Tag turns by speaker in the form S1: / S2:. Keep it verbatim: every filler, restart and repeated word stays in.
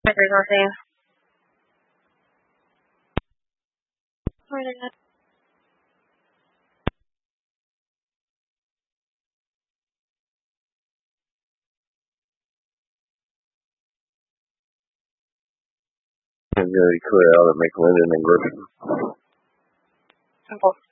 S1: resourcing. Where did I?
S2: I'm going to clear out at McLendon and Griffin.
S1: Simple.